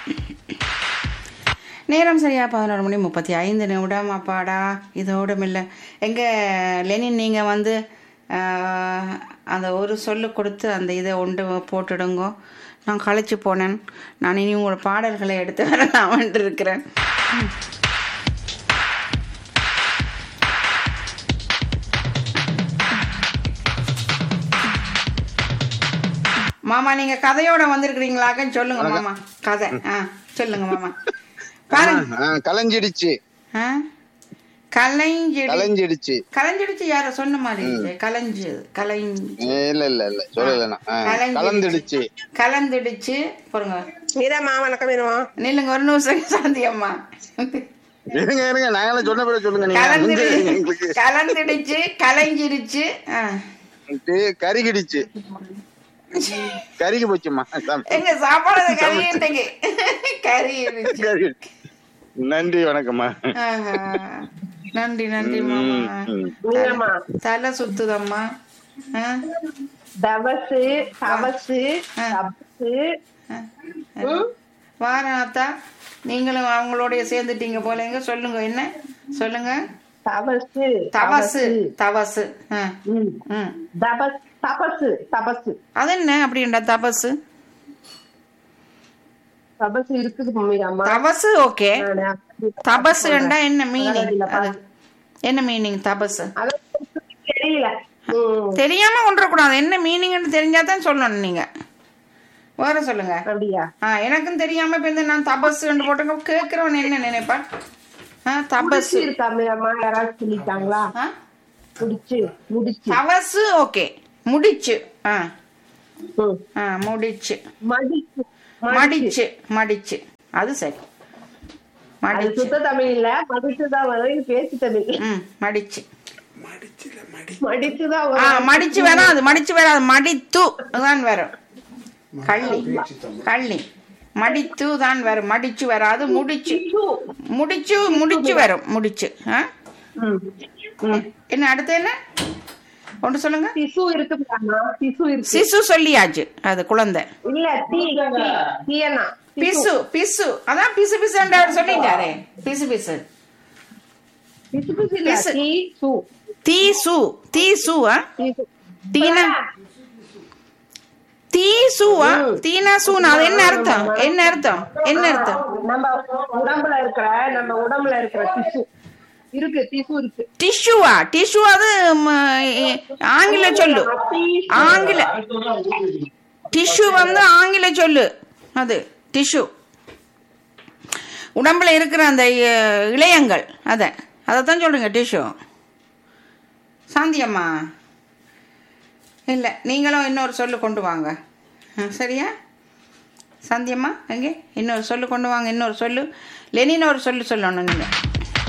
நேரம் சரியா 11:35 அப்பாடா. இதோடும் இல்லை எங்கள் லெனின் நீங்கள் வந்து அந்த ஒரு சொல்லு கொடுத்து அந்த இதை ஒன்று போட்டுடுங்கோ. நான் களைச்சு போனேன். நான் இனி உங்களோட பாடல்களை எடுத்து வரலாம்னு இருக்கிறேன். மாமா நீங்க கதையோட வந்திருக்கிறீங்களாக்க சொல்லுங்க மாமா. கதை சொல்லுங்க மாமா. பாருங்க கலைஞ்சிடுச்சு. கலைஞ்சிடுச்சு கலைஞ்சிடுச்சு யார சொன்ன மாதிரி கலந்துடுச்சு கலந்துடுச்சு பாருங்க. வணக்கம் நில்லுங்க ஒரு நிமிஷம் சாந்தி அம்மா. நாங்களும் சொன்ன பிறகு சொல்லுங்க. கலந்துடுச்சு கலைஞ்சிடுச்சு கருகிடுச்சு கருகி போச்சுமா. எங்க சாப்பாடு கறி. நன்றி வணக்கம்மா. நன்றி நன்றி மாமா. தலை சுத்துதம்மா. வாராத்தா நீங்களும் அவங்களோட சேர்ந்துட்டீங்க போலங்க. சொல்லுங்க என்ன சொல்லுங்க. தபசு தபசு தபசு அது என்ன அப்படின்டா தபசு? தபசு இருக்குது தபசு ஓகே. தபசுண்டா என்ன மீனிங்? என்ன மீனிங் தபசு? தெரியல. தெரியாம கொண்டுறக்கூடாது. என்ன மீனிங்னு தெரிஞ்சாதான் சொல்லணும். நீங்க வேற சொல்லுங்க. அப்படியா? எனக்கும் தெரியாம இப்ப நான் தபசு போட்டு கேக்குறவன் என்ன நினைப்பா? தபசு யாராவது சொல்லிட்டாங்களா? தபசு ஓகே. முடிச்சு முடிச்சு மடிச்சு மடிச்சு அது சரி. சுத்த தமிழ் இல்ல, மடிச்சுதான் வரும். பேச்சு தமிழ். மடிச்சு மடிச்சுதான் மடிச்சு வராது. மடிச்சு வராது. மடித்து தான் வரும். கள்ளி கள்ளி மடித்து தான் வரும். மடிச்சு வராது. முடிச்சு முடிச்சு முடிச்சு வரும். முடிச்சு. என்ன அடுத்து என்ன ஒன்று சொல்லுங்க. சிசு சொல்லியாச்சு. அது குழந்தை பிசு பிசு அதான் பிசு பிசு சொல்லிட்டாரே. பிசு பிசு தீசு தீசுவா தீனா தீசுவா தீனா சூனா அது என்ன அர்த்தம்? என்ன அர்த்தம்? என்ன அர்த்தம்? நம்ம உடம்புல இருக்கிற டிஷ்யூ இருக்கு. டிஷ்யூவா? டிஷ்யூ அது ஆங்கில சொல்லு. ஆங்கில டிஷ்யூ வந்து ஆங்கில சொல்லு. அது டிஷ்யூ உடம்புல இருக்கிற அந்த இளையங்கள் அதைத்தான் சொல்லுங்க டிஷ்யூ. சாந்தியம்மா இல்லை நீங்களும் இன்னொரு சொல்லு கொண்டு வாங்க. சரியா சாந்தியம்மா? எங்கே இன்னொரு சொல்லு கொண்டு வாங்க. இன்னொரு சொல்லு லெனின் ஒரு சொல்லு சொல்லணும் நீங்கள்.